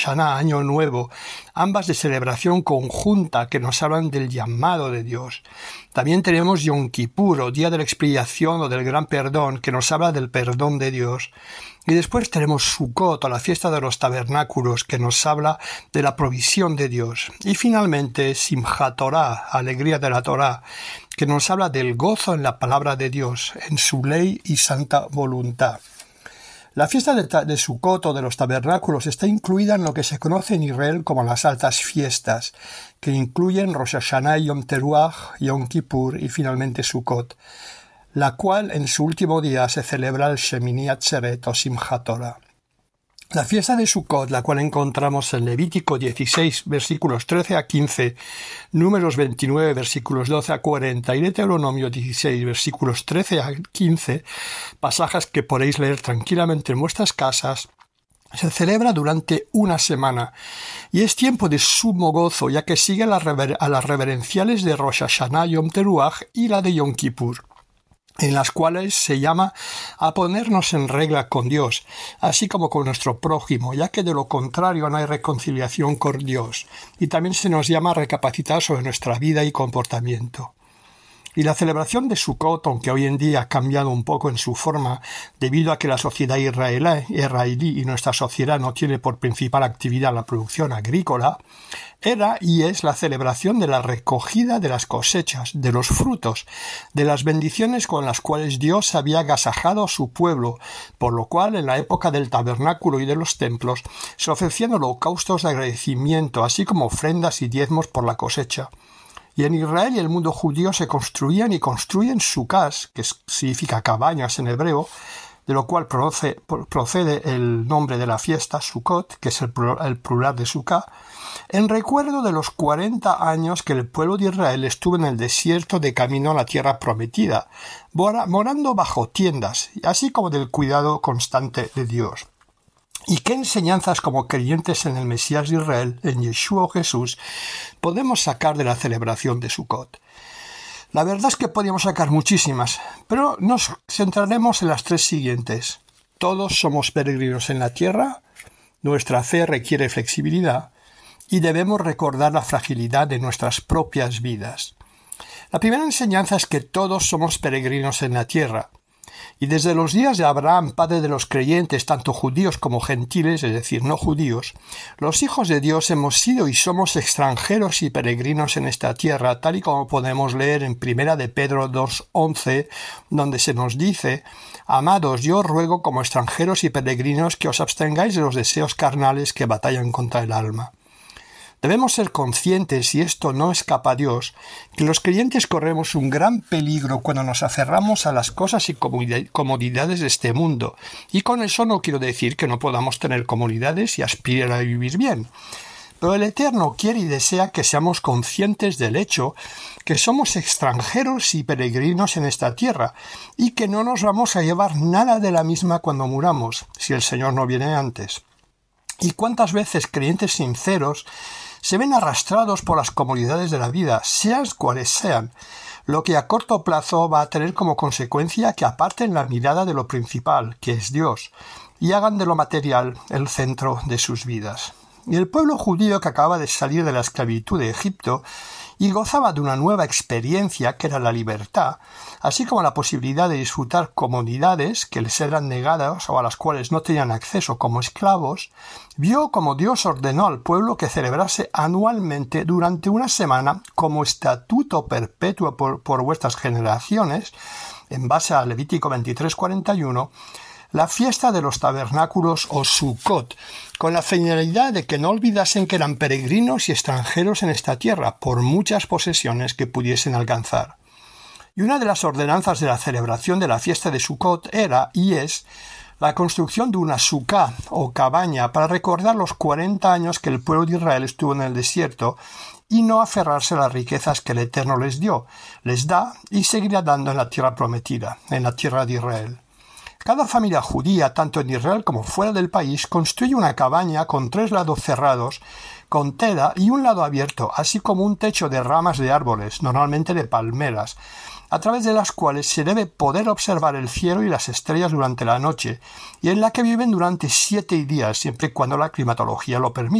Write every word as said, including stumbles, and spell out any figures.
Hashanah, Año Nuevo, ambas de celebración conjunta que nos hablan del llamado de Dios. También tenemos Yom Kippur, o Día de la Expiación o del Gran Perdón, que nos habla del perdón de Dios. Y después tenemos Sukkot, o la fiesta de los tabernáculos, que nos habla de la provisión de Dios. Y finalmente Simchat Torah, alegría de la Torah, que nos habla del gozo en la palabra de Dios, en su ley y santa voluntad. La fiesta de, de Sukkot o de los tabernáculos está incluida en lo que se conoce en Israel como las altas fiestas, que incluyen Rosh Hashanah, Yom Teruah, Yom Kippur y finalmente Sukkot, la cual en su último día se celebra el Shemini Atzeret o Simchat Torah. La fiesta de Sukkot, la cual encontramos en Levítico dieciséis, versículos trece a quince, Números veintinueve, versículos doce a cuarenta y Deuteronomio dieciséis, versículos trece a quince, pasajes que podéis leer tranquilamente en vuestras casas, se celebra durante una semana y es tiempo de sumo gozo, ya que sigue a las, rever- a las reverenciales de Rosh Hashanah, Yom Teruah y la de Yom Kippur, en las cuales se llama a ponernos en regla con Dios, así como con nuestro prójimo, ya que de lo contrario no hay reconciliación con Dios, y también se nos llama a recapacitar sobre nuestra vida y comportamiento. Y la celebración de Sukkot, aunque hoy en día ha cambiado un poco en su forma debido a que la sociedad israelí, israelí y nuestra sociedad no tiene por principal actividad la producción agrícola, era y es la celebración de la recogida de las cosechas, de los frutos, de las bendiciones con las cuales Dios había agasajado a su pueblo, por lo cual en la época del tabernáculo y de los templos se ofrecían holocaustos de agradecimiento, así como ofrendas y diezmos por la cosecha. Y en Israel y el mundo judío se construían y construyen sukkahs, que significa cabañas en hebreo, de lo cual procede, procede el nombre de la fiesta, Sukkot, que es el plural de sukkah, en recuerdo de los cuarenta años que el pueblo de Israel estuvo en el desierto de camino a la tierra prometida, morando bajo tiendas, así como del cuidado constante de Dios. ¿Y qué enseñanzas como creyentes en el Mesías de Israel, en Yeshua o Jesús, podemos sacar de la celebración de Sukkot? La verdad es que podríamos sacar muchísimas, pero nos centraremos en las tres siguientes. Todos somos peregrinos en la tierra, nuestra fe requiere flexibilidad y debemos recordar la fragilidad de nuestras propias vidas. La primera enseñanza es que todos somos peregrinos en la tierra. Y desde los días de Abraham, padre de los creyentes, tanto judíos como gentiles, es decir, no judíos, los hijos de Dios hemos sido y somos extranjeros y peregrinos en esta tierra, tal y como podemos leer en Primera de Pedro dos once, donde se nos dice: Amados, yo os ruego como extranjeros y peregrinos que os abstengáis de los deseos carnales que batallan contra el alma. Debemos ser conscientes, y esto no escapa a Dios, que los creyentes corremos un gran peligro cuando nos aferramos a las cosas y comodidades de este mundo. Y con eso no quiero decir que no podamos tener comodidades y aspirar a vivir bien. Pero el Eterno quiere y desea que seamos conscientes del hecho que somos extranjeros y peregrinos en esta tierra, y que no nos vamos a llevar nada de la misma cuando muramos, si el Señor no viene antes. ¿Y cuántas veces creyentes sinceros se ven arrastrados por las comodidades de la vida, sean cuales sean, lo que a corto plazo va a tener como consecuencia que aparten la mirada de lo principal, que es Dios, y hagan de lo material el centro de sus vidas? Y el pueblo judío, que acababa de salir de la esclavitud de Egipto y gozaba de una nueva experiencia que era la libertad, así como la posibilidad de disfrutar comodidades que les eran negadas o a las cuales no tenían acceso como esclavos, vio como Dios ordenó al pueblo que celebrase anualmente durante una semana como estatuto perpetuo por, por vuestras generaciones, en base a Levítico veintitrés cuarenta y uno, la fiesta de los tabernáculos o Sukkot, con la finalidad de que no olvidasen que eran peregrinos y extranjeros en esta tierra, por muchas posesiones que pudiesen alcanzar. Y una de las ordenanzas de la celebración de la fiesta de Sukkot era, y es, la construcción de una sukkah o cabaña para recordar los cuarenta años que el pueblo de Israel estuvo en el desierto y no aferrarse a las riquezas que el Eterno les dio, les da y seguirá dando en la tierra prometida, en la tierra de Israel. Cada familia judía, tanto en Israel como fuera del país, construye una cabaña con tres lados cerrados, con tela y un lado abierto, así como un techo de ramas de árboles, normalmente de palmeras, a través de las cuales se debe poder observar el cielo y las estrellas durante la noche, y en la que viven durante siete días, siempre y cuando la climatología lo permita.